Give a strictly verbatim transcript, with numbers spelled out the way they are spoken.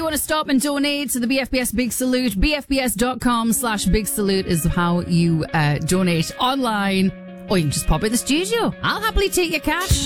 want to stop and donate to the B F B S Big Salute, b f b s dot com slash big salute is how you uh, donate online. Or you can just pop in the studio. I'll happily take your cash.